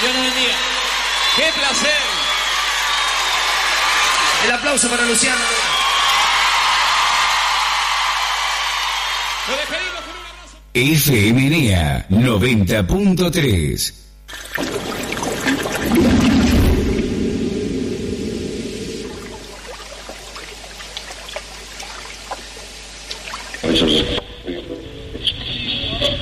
Dios nos bendiga. ¡Qué placer! El aplauso para Luciano. Lo despedimos con un abrazo. FMNEA 90.3. Eso es.